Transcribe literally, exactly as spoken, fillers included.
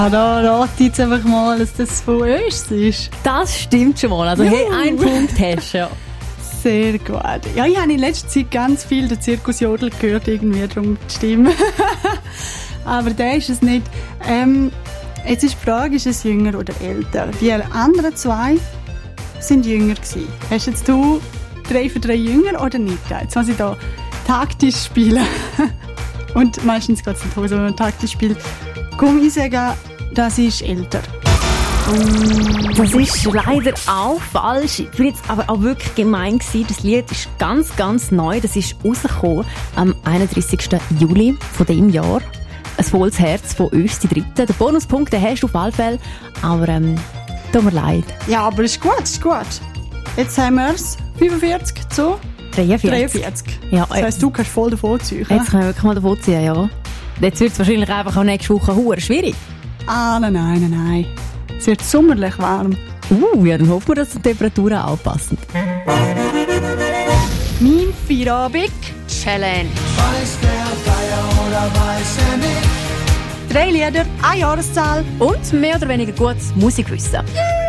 Da rate jetzt einfach mal, dass das von uns ist. Das stimmt schon mal. Also, hey, einen Punkt hast du ja. Sehr gut. Ja, ich habe in letzter Zeit ganz viel den Zirkus Jodel gehört, irgendwie darum die Stimme. Aber der ist es nicht. Ähm, jetzt ist die Frage, ist es jünger oder älter? Die anderen zwei sind jünger gewesen. Hast jetzt du drei für drei jünger oder nicht? Jetzt muss ich da taktisch spielen. Und meistens geht es nicht so, wenn man taktisch spielt. Komm, ich sage, das ist älter. Das ist leider auch falsch. Ich bin jetzt aber auch wirklich gemein gewesen. Das Lied ist ganz, ganz neu. Das ist rausgekommen am einunddreissigsten Juli von diesem Jahr. Ein volles Herz von uns, die Dritte. Den Bonuspunkt den hast du auf alle Fälle. Aber ähm, tut mir leid. Ja, aber ist gut, ist gut. Jetzt haben wir es. fünfundvierzig zu dreiundvierzig. dreiundvierzig. Ja, das heisst, du kannst voll davon ziehen. Jetzt können wir wirklich mal davon ziehen, ja. Jetzt wird es wahrscheinlich einfach auch nächste Woche hure schwierig. Ah, nein, nein, nein, nein. Es wird sommerlich warm. Uh, ja, dann hoffen wir, dass die Temperaturen anpassen. Mein Feierabend-Challenge. Weiß der Geier oder weiß er nicht? Drei Lieder, eine Jahreszahl. Und mehr oder weniger gutes Musikwissen.